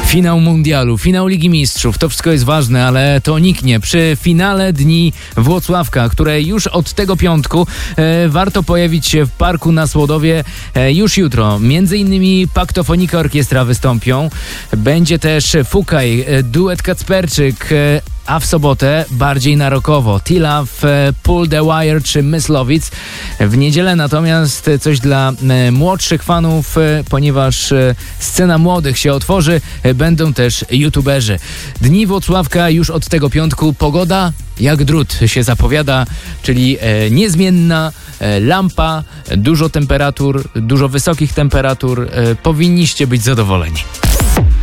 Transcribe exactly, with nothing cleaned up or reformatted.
Finał mundialu, finał Ligi Mistrzów, to wszystko jest ważne, ale to niknie. Przy finale Dni Włocławka, które już od tego piątku e, warto pojawić się w Parku na Słodowie e, już jutro. Między innymi Paktofonika Orkiestra wystąpią. Będzie też Fukaj, e, duet Kacperczyk, e, a w sobotę bardziej na rockowo. T-Love, Pull the Wire czy Myslowic. W niedzielę natomiast coś dla e, młodszych fanów, e, ponieważ e, scena młodych się otworzy, e, będą też youtuberzy. Dni Włocławka już od tego piątku. Pogoda jak drut się zapowiada, czyli e, niezmienna, e, lampa, dużo temperatur, dużo wysokich temperatur. E, powinniście być zadowoleni.